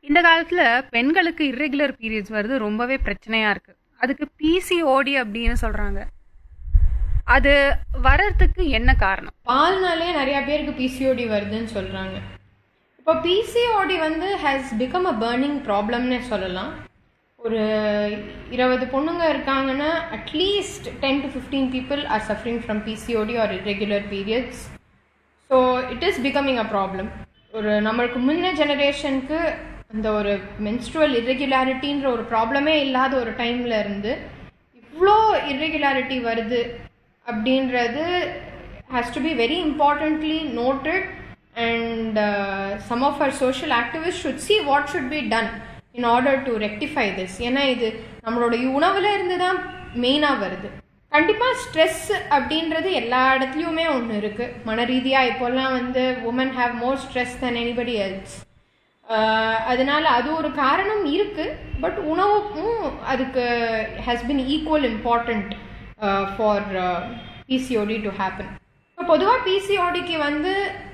இந்த காலத்துல பெண்களுக்கு இர்ரெகுலர் பீரியட்ஸ் வருது ரொம்பவே பிரச்சனையா இருக்கு. அதுக்கு பிசிஓடி அப்படின்னு சொல்றாங்க. அது வர்றதுக்கு என்ன காரணம்? பால்னாலே நிறைய பேருக்கு பிசிஓடி வருதுன்னு சொல்றாங்க. இப்போ PCOD has become a burning ப்ராப்ளம்னே சொல்லலாம். ஒரு 20 பொண்ணுங்க இருக்காங்கன்னா at least 10 to 15 people are suffering from PCOD or irregular periods. So it is becoming a problem. ஒரு நம்மளுக்கு முன்ன ஜெனரேஷனுக்கு அந்த ஒரு மென்ஸ்ட்ருவல் இர்ரெகுலாரிட்டின்ற ஒரு ப்ராப்ளமே இல்லாத ஒரு டைமில் இருந்து இவ்வளோ இர்ரெகுலாரிட்டி வருது அப்படின்றது has to be very importantly noted and some of our social activists should see what should be done in order to rectify this. ஏன்னா இது நம்மளோட உணவில் இருந்து தான் மெயினாக வருது. கண்டிப்பாக ஸ்ட்ரெஸ் அப்படின்றது எல்லா இடத்துலையுமே ஒன்று இருக்குது. மன ரீதியாக இப்போல்லாம் women have more stress than anybody else. அதனால அது ஒரு காரணம் இருக்குது. பட் உணவுக்கும் அதுக்கு has been equal important for PCOD to happen. இப்போ பொதுவாக பிசிஓடிக்கு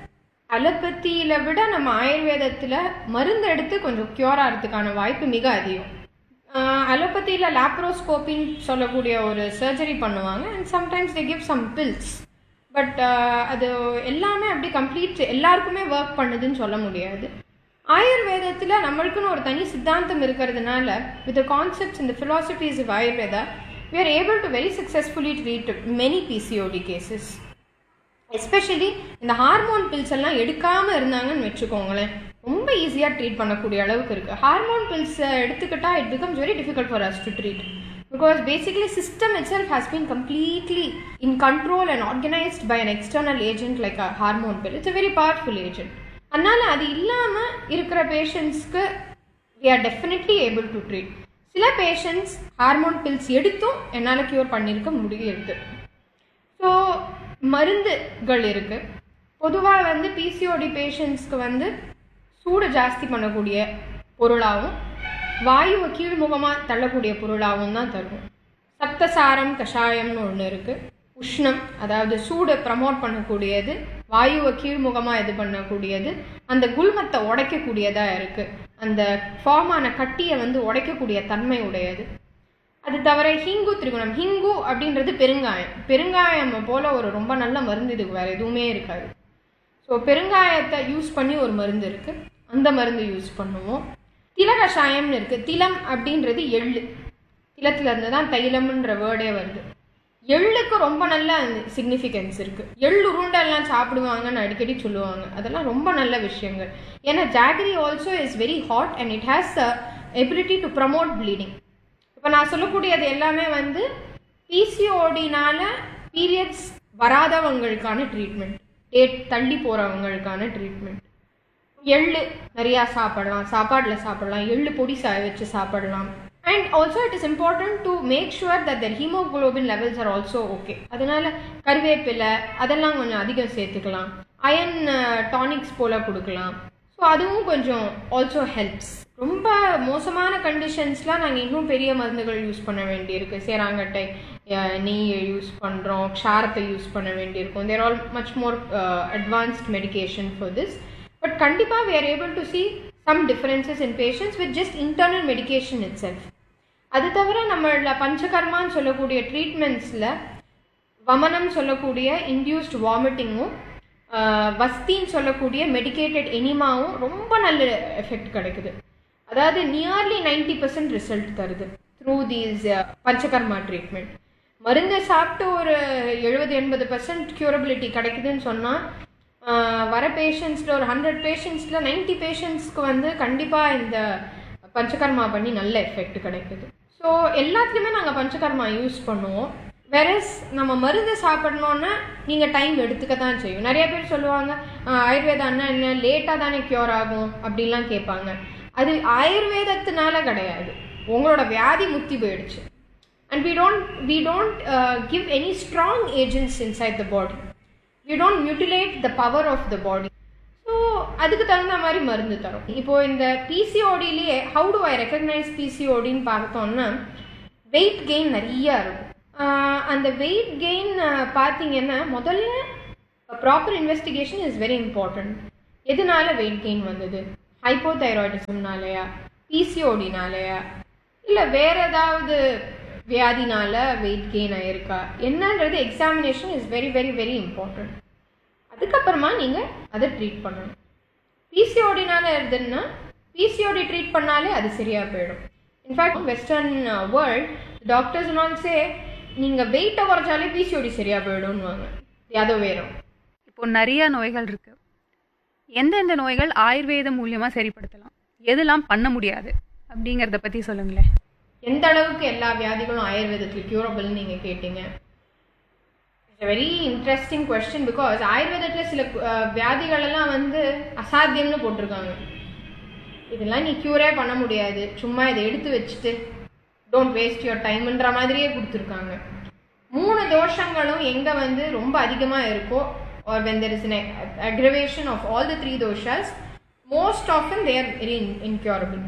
அலோபதியில் விட நம்ம ஆயுர்வேதத்தில் மருந்து எடுத்து கொஞ்சம் க்யூர் ஆகிறதுக்கான வாய்ப்பு மிக அதிகம். அலோபதியில் லாப்ரோஸ்கோப்பின்னு சொல்லக்கூடிய ஒரு சர்ஜரி பண்ணுவாங்க and sometimes they give some bills. But அது எல்லாமே அப்படி கம்ப்ளீட் எல்லாருக்குமே ஒர்க் பண்ணுதுன்னு சொல்ல முடியாது. ஆயுர்வேதத்தில் நம்மளுக்குன்னு ஒரு தனி சித்தாந்தம் இருக்கிறதுனால வித் த கான்செப்ட்ஸ் இந்த philosophies of Ayurveda we are able to very successfully treat many PCOD cases. Especially இந்த ஹார்மோன் பில்ஸ் எல்லாம் எடுக்காமல் இருந்தாங்கன்னு வச்சுக்கோங்களேன், ரொம்ப ஈஸியாக ட்ரீட் பண்ணக்கூடிய அளவுக்கு இருக்குது. ஹார்மோன் பில்ஸை எடுத்துக்கிட்டால் it becomes very difficult for us to treat because basically system it self has been completely in control and organised by an external agent like a hormone bill. It's a very powerful agent. அதனால் அது இல்லாமல் இருக்கிற பேஷண்ட்ஸ்க்கு we are definitely able to treat. சில patients hormone bills எடுத்தும் என்னால் cure பண்ணியிருக்க முடியுது. ஸோ மருந்துகள் இருக்குது. பொதுவாக பிசிஓடி பேஷண்ட்ஸ்க்கு சூடு ஜாஸ்தி பண்ணக்கூடிய பொருளாகவும் வாயுவை கீழ்முகமாக தள்ளக்கூடிய பொருளாகவும் தான் தரும். சப்தசாரம் கஷாயம்னு ஒன்று இருக்குது. உஷ்ணம், அதாவது சூடை ப்ரமோட் பண்ணக்கூடியது, வாயுவை கீழ்முகமாக இது பண்ணக்கூடியது, அந்த குல்மத்தை உடைக்கக்கூடியதாக இருக்குது. அந்த ஃபார்மான கட்டியை உடைக்கக்கூடிய தன்மை உடையது. அது தவிர ஹிங்கு திரிகுணம். ஹிங்கு அப்படின்றது பெருங்காயம். பெருங்காயம் போல் ஒரு ரொம்ப நல்ல மருந்து இதுக்கு வேறு எதுவுமே இருக்காது. ஸோ பெருங்காயத்தை யூஸ் பண்ணி ஒரு மருந்து இருக்குது, அந்த மருந்து யூஸ் பண்ணுவோம். திலகஷாயம்னு இருக்குது. திலம் அப்படின்றது எள்ளு. திலத்திலேருந்து தான் தைலம்ன்ற வேர்டே வருது. எள்ளுக்கு ரொம்ப நல்ல சிக்னிஃபிகன்ஸ் இருக்குது. எள்ளு உருண்டெல்லாம் சாப்பிடுவாங்கன்னு அடிக்கடி சொல்லுவாங்க. அதெல்லாம் ரொம்ப நல்ல விஷயங்கள். ஏன்னா jaggery also is very hot and it has the ability to promote bleeding. இப்போ நான் சொல்லக்கூடியது எல்லாமே பிசிஓடினால பீரியட்ஸ் வராதவங்களுக்கான ட்ரீட்மெண்ட், டேட் தள்ளி போகிறவங்களுக்கான ட்ரீட்மெண்ட். எள்ளு நிறையா சாப்பிடலாம், சாப்பாடில் சாப்பிடலாம், எள்ளு பொடி வச்சு சாப்பிடலாம். And also it is important to make sure that their hemoglobin levels are also okay. அதனால கருவேப்பிலை அதெல்லாம் கொஞ்சம் அதிகம் சேர்த்துக்கலாம். அயன் டானிக்ஸ் போல் கொடுக்கலாம். ஸோ அதுவும் கொஞ்சம் ஆல்சோ ஹெல்ப்ஸ். ரொம்ப மோசமான கண்டிஷன்ஸ்லாம் நாங்கள் இன்னும் பெரிய மருந்துகள் யூஸ் பண்ண வேண்டியிருக்கு. சேராங்கட்டை நெய்யை யூஸ் பண்ணுறோம், க்ஷாரத்தை யூஸ் பண்ண வேண்டியிருக்கும். தேர் all much more advanced medication for this. But கண்டிப்பாக we are able to see some differences in patients with just internal medication itself. அது தவிர நம்மள பஞ்சகர்மான்னு சொல்லக்கூடிய ட்ரீட்மெண்ட்ஸில் வமனம் சொல்லக்கூடிய இன்டியூஸ்ட் வாமிட்டிங்கும் வஸ்தின்னு சொல்லக்கூடிய மெடிக்கேட்டட் எனிமாவும் ரொம்ப நல்ல எஃபெக்ட் கிடைக்குது. அதாவது நியர்லி 90% ரிசல்ட் தருது த்ரூ தீஸ் பஞ்சகர்மா ட்ரீட்மெண்ட். மருந்து சாப்பிட்டு ஒரு 70-80% க்யூரபிலிட்டி கிடைக்குதுன்னு சொன்னால் வர பேஷண்ட்ஸில் ஒரு 100 பேஷண்ட்ஸில் 90 பேஷண்ட்ஸ்க்கு கண்டிப்பாக இந்த பஞ்சகர்மா பண்ணி நல்ல எஃபெக்ட் கிடைக்குது. ஸோ எல்லாத்துலேயுமே நாங்கள் பஞ்சகர்மா யூஸ் பண்ணுவோம். வெரஸ் நம்ம மருந்து சாப்பிட்ணுன்னா நீங்கள் டைம் எடுத்துக்க தான் செய்யும். நிறைய பேர் சொல்லுவாங்க ஆயுர்வேதான்னா என்ன லேட்டாக தானே க்யூர் ஆகும் அப்படின்லாம் கேட்பாங்க. அது ஆயுர்வேதத்தினால கிடையாது, உங்களோட வியாதி முத்தி போயிடுச்சு. And we don't give any strong agents inside the body. We don't mutilate the power of the body. So அதுக்கு தகுந்த மாதிரி மருந்து தரும். இப்போது இந்த பிசிஓடிலேயே ஹவு டு ஐ ரெக்கக்னைஸ் பிசிஓடின்னு பார்த்தோம்னா வெயிட் கெயின் நிறையா இருக்கும். அந்த வெயிட் கெயின் பார்த்தீங்கன்னா முதல்ல proper investigation is very important. எதனால வெயிட் கெயின் வந்தது? ஹைப்போதைராய்டிசம்னாலயா, பிசிஓடினாலயா, இல்லை வேற ஏதாவது வியாதினால வெயிட் கெயின் ஆயிருக்கா என்னன்றது examination is very very very important. அதுக்கப்புறமா நீங்கள் அதை ட்ரீட் பண்ணணும். பிசிஓடினால இருந்ததுன்னா பிசிஓடி ட்ரீட் பண்ணாலே அது சரியாக போயிடும். இன்ஃபேக்ட் வெஸ்டர்ன் வேர்ல்ட் டாக்டர்ஸ் சே நீங்கள் வெயிட்டை குறைச்சாலே பிசிஓடி சரியாக போயிடும்னுவாங்க. அதோ வேறும். இப்போ நிறைய நோய்கள் இருக்கு. எந்தெந்த நோய்கள் ஆயுர்வேதம் மூலியமாக சரிப்படுத்தலாம், எதெல்லாம் பண்ண முடியாது அப்படிங்கிறத பற்றி சொல்லுங்களேன். எந்த அளவுக்கு எல்லா வியாதிகளும் ஆயுர்வேதத்தில் க்யூரபிள்னு நீங்கள் கேட்டீங்க. It's very interesting question. Because ஆயுர்வேதத்தில் சில வியாதிகளெல்லாம் அசாத்தியம்னு போட்டிருக்காங்க. இதெல்லாம் நீ க்யூரே பண்ண முடியாது, சும்மா இதை எடுத்து வச்சுட்டு டோன்ட் வேஸ்ட் யுவர் டைம்ன்ற மாதிரியே கொடுத்துருக்காங்க. 3 தோஷங்களும் எங்கே ரொம்ப அதிகமாக இருக்கோ, or when there is an aggravation of all the 3 doshas, most often they are very incurable.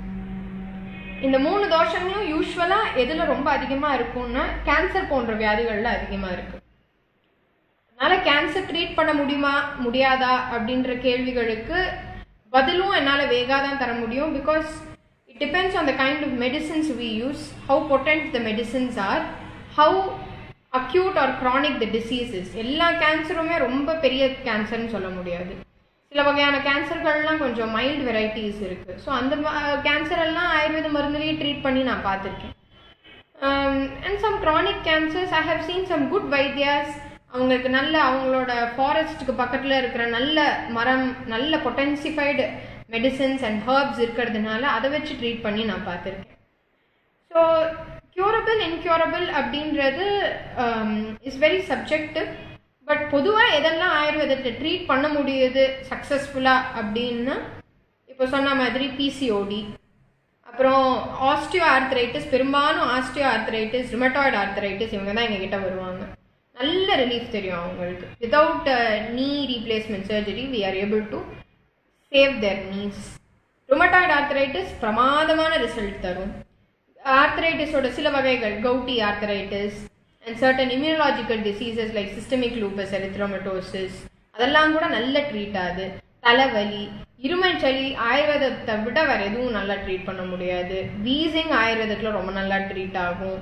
இந்த 3 தோஷங்களும் யூஸ்வலாக எதில் ரொம்ப அதிகமாக இருக்கும்னா கேன்சர் போன்ற வியாதிகளில் அதிகமாக இருக்குது. அதனால் கேன்சர் ட்ரீட் பண்ண முடியாதா அப்படின்ற கேள்விகளுக்கு பதிலும் என்னால் வேகா தான் தர முடியும். Because it depends on the kind of medicines we use, how potent the medicines R, how acute R chronic the diseases. எல்லா கேன்சருமே ரொம்ப பெரிய கேன்சர்னு சொல்ல முடியாது. சில வகையான கேன்சர்கள்லாம் கொஞ்சம் மைல்டு வெரைட்டிஸ் இருக்குது. ஸோ அந்த கேன்சர் எல்லாம் ஆயுர்வேத மருந்துலேயே ட்ரீட் பண்ணி நான் பார்த்துருக்கேன். And some chronic cancers I have seen some good வைத்தியாஸ். அவங்களுக்கு நல்ல அவங்களோட ஃபாரஸ்ட்டுக்கு பக்கத்தில் இருக்கிற நல்ல மரம், நல்ல பொட்டன்சிஃபைடு மெடிசன்ஸ் அண்ட் ஹர்ப்ஸ் இருக்கிறதுனால அதை வச்சு ட்ரீட் பண்ணி நான் பார்த்துருக்கேன். ஸோ க்யூரபிள் இன்க்யூரபிள் அப்படின்றது இஸ் வெரி சப்ஜெக்டிவ். பட் பொதுவாக எதெல்லாம் ஆயுர்வேதத்தை ட்ரீட் பண்ண முடியுது சக்ஸஸ்ஃபுல்லாக அப்படின்னா, இப்போ சொன்ன மாதிரி பிசிஓடி, அப்புறம் ஆஸ்டியோ ஆர்த்ரைட்டிஸ். பெரும்பாலும் ஆஸ்டியோ ஆர்த்ரைட்டிஸ், ருமட்டாய்டு ஆர்த்ரைட்டிஸ் இவங்க தான் எங்ககிட்ட வருவாங்க. நல்ல ரிலீஃப் தெரியும் அவங்களுக்கு. Without knee replacement surgery we are able to save there knees. Rheumatoid arthritis பிரமாதமான ரிசல்ட் தரும். ஆர்த்ரைட்டிஸோட சில வகைகள், gouty arthritis and certain immunological diseases like systemic lupus, எரித்ரோமட்டோசிஸ், அதெல்லாம் கூட நல்ல ட்ரீட் ஆகுது. தலைவலி, இருமல், சளி ஆயுர்வேதத்தை விட வேறு எதுவும் நல்லா ட்ரீட் பண்ண முடியாது. வீசிங் ஆயுர்வேதத்தில் ரொம்ப நல்லா ட்ரீட் ஆகும்.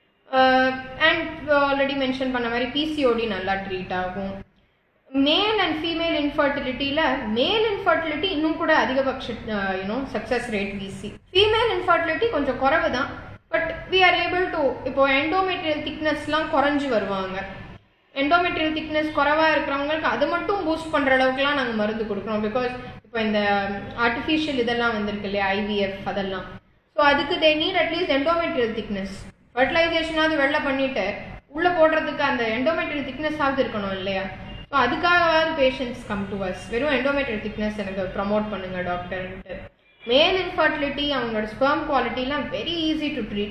அண்ட் ஆல்ரெடி மென்ஷன் பண்ண மாதிரி பிசிஓடி நல்லா ட்ரீட் ஆகும். மேல் அண்ட் ஃபீமேல் இன்ஃபர்டிலிட்டியில் மேல் இன்ஃபர்டிலிட்டி இன்னும் கூட அதிகபட்ச சக்ஸஸ் ரேட் வீசி. ஃபீமேல் இன்ஃபர்டிலிட்டி கொஞ்சம் குறைவு தான். But we are able to, இப்போ எண்டோமெட்ரியல் திக்னஸ்லாம் குறைஞ்சி வருவாங்க. எண்டோமெட்ரியல் திக்னஸ் குறைவாக இருக்கிறவங்களுக்கு அது மட்டும் பூஸ்ட் பண்ணுற அளவுக்குலாம் நாங்கள் மருந்து கொடுக்குறோம். பிகாஸ் இப்போ இந்த ஆர்டிஃபிஷியல் இதெல்லாம் வந்திருக்கு இல்லையா, ஐவிஎஃப் அதெல்லாம். ஸோ அதுக்கு they need at least endometrial thickness. ஃபர்டிலைசேஷனாவது வெளில பண்ணிவிட்டு உள்ளே போடுறதுக்கு அந்த எண்டோமெட்ரியல் திக்னஸ் ஆகுது இருக்கணும் இல்லையா. So அதுக்காகவாவது patients come to us. வெறும் எண்டோமெட்ரியல் திக்னஸ் எனக்கு ப்ரமோட் பண்ணுங்கள் டாக்டர்ன்ட்டு. மேல் இன்ஃபர்டிலிட்டி, அவங்களோட ஸ்பெர்ம் குவாலிட்டிலாம் very easy to treat.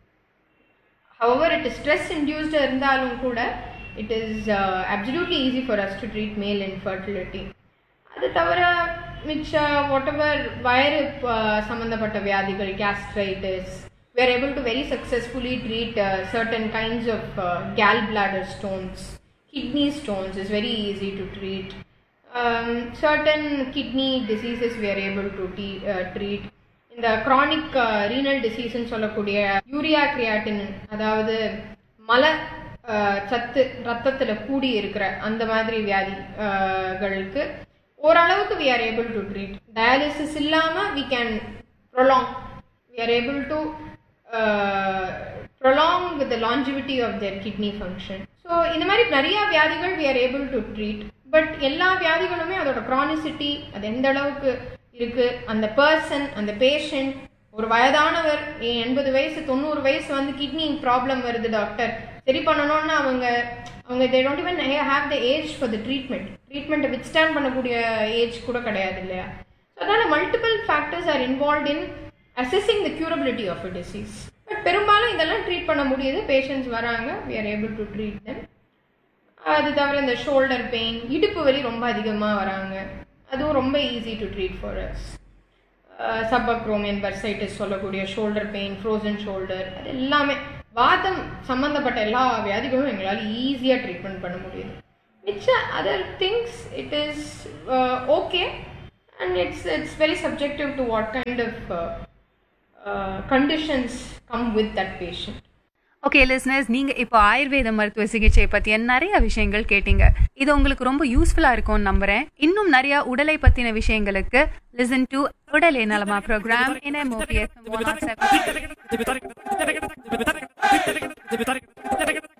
However it is stress induced இருந்தாலும் கூட it is absolutely easy for us to treat மேல் இன்ஃபர்டிலிட்டி. அது தவிர மிச்ச வாட்டெவர் வயிறு சம்மந்தப்பட்ட வியாதிகள், gastritis, we are able to very successfully treat certain kinds of gallbladder stones. Kidney stones is very easy to treat. Certain kidney diseases we are able to treat. இந்த chronic renal disease ன்னு சொல்லக்கூடிய urea creatine, அதாவது மல சத்து ரத்தத்தில் கூடி இருக்கிற அந்த மாதிரி வியாதிகளுக்கு ஓரளவுக்கு we are able to treat. Dialysis இல்லாமல் we can prolong. We are able to prolong the longevity of their kidney function. So இந்த மாதிரி நிறையா வியாதிகள் we are able to treat. But எல்லா வியாதிகளுமே அதோட க்ரானிசிட்டி, அது எந்த அளவுக்கு இருக்குது, அந்த பர்சன், அந்த பேஷண்ட், ஒரு வயதானவர் 80 வயசு 90 வயசு கிட்னி ப்ராப்ளம் வருது டாக்டர், சரி பண்ணணும்னா அவங்க they don't even have the age for the ட்ரீட்மெண்ட்டை வித்ஸ்டாண்ட் பண்ணக்கூடிய ஏஜ் கூட கிடையாது இல்லையா. ஸோ அதனால் multiple factors are involve in assessing the curability of a disease. But பெரும்பாலும் இதெல்லாம் ட்ரீட் பண்ண முடியுது. பேஷண்ட்ஸ் வராங்க, we are able to treat them. அது தவிர இந்த ஷோல்டர் பெயின், இடுப்பு வலி ரொம்ப அதிகமாக வராங்க, அதுவும் ரொம்ப easy to treat for us. சப்பக்ரோமியன் bursitis சொல்லக்கூடிய ஷோல்டர் பெயின், ஃப்ரோசன் ஷோல்டர், அது எல்லாமே வாதம் சம்மந்தப்பட்ட எல்லா வியாதிகளும் எங்களால் ஈஸியாக ட்ரீட்மெண்ட் பண்ண முடியுது. மிச்ச other things it is okay. and it's very subjective to what kind of conditions come with that patient. Okay listeners, நீங்க இப்போ ஆயுர்வேத மருத்துவ சிகிச்சை பத்திய நிறைய விஷயங்கள் கேட்டீங்க. இது உங்களுக்கு ரொம்ப யூஸ்ஃபுல்லா இருக்கும்னு நம்புறேன். இன்னும் நிறைய உடலை பத்தின விஷயங்களுக்கு லிசன் டு உடலே நலமா ப்ரோக்ராம் இன் MOPFM 107.